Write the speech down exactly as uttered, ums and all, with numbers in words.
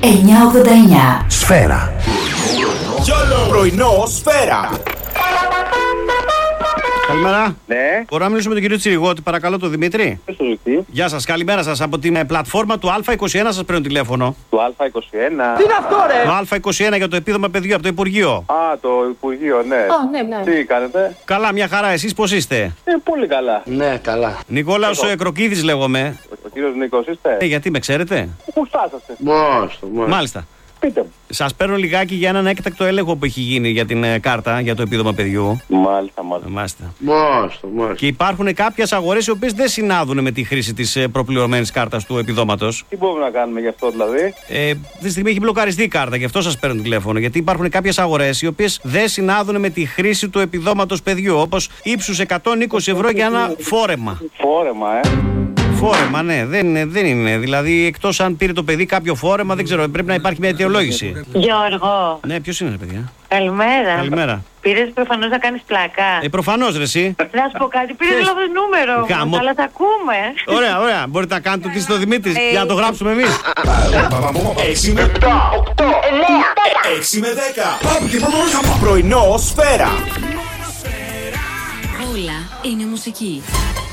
εννιακόσια ογδόντα εννιά. Σφαίρα. Πρωινό Σφαίρα. Καλημέρα. Ναι. Μπορώ να μιλήσω με τον κύριο Τσιριγώτη, παρακαλώ, τον Δημήτρη. Γεια σας, καλημέρα σας. Από την ε, πλατφόρμα του Α είκοσι ένα σας παίρνω τηλέφωνο. Του Α είκοσι ένα. Τι είναι αυτό, ρε! Το Α είκοσι ένα για το επίδομα παιδιού από το Υπουργείο. Α, το Υπουργείο, ναι. Α, ναι, ναι. Τι κάνετε? Καλά, μια χαρά, εσείς πώς είστε? Ε, πολύ καλά. Ναι, καλά. Νικόλαος ο Εκροκίδης λέγομαι. Ο κύριος Νίκος είστε? Ε, γιατί με ξέρετε? Πού φτάσατε? Μόστο, μόστο. Μάλιστα. Πείτε μου. Σας παίρνω λιγάκι για έναν έκτακτο έλεγχο που έχει γίνει για την ε, κάρτα, για το επίδομα παιδιού. Μάλιστα, μάλιστα. Μάλιστα. Μόστο, μόστο. Και υπάρχουν κάποιες αγορές οι οποίες δεν συνάδουν με τη χρήση της ε, προπληρωμένης κάρτας του επιδόματος. Τι μπορούμε να κάνουμε γι' αυτό δηλαδή? Ε, αυτή τη στιγμή έχει μπλοκαριστεί η κάρτα, γι' αυτό σας παίρνω τηλέφωνο. Γιατί υπάρχουν κάποιες αγορές οι οποίες δεν συνάδουν με τη χρήση του επιδόματος παιδιού. Όπως ύψους εκατόν είκοσι ευρώ για ένα φόρεμα. Φόρεμα, ε. Φόρεμα, ναι, δεν είναι, δεν είναι. Δηλαδή, εκτός αν πήρε το παιδί κάποιο φόρεμα, δεν ξέρω, πρέπει να υπάρχει μια αιτιολόγηση. Γιώργο, Ναι, ποιος είναι, ρε παιδιά? καλημέρα. Καλημέρα. Πήρες προφανώς να κάνεις πλάκα. Ε, προφανώς, ρε, εσύ. Να σου πω κάτι, πήρες Θες. λάθος νούμερο. Γάμο. Αλλά τα ακούμε. Ωραία, ωραία. Μπορείτε να κάνετε τι στο Δημήτρης για να το γράψουμε εμείς. έξι με επτά, οκτώ, εννιά, έξι με δέκα. Πάμε και πάμε. Πρωινό Σφαίρα. Όλα είναι μουσική.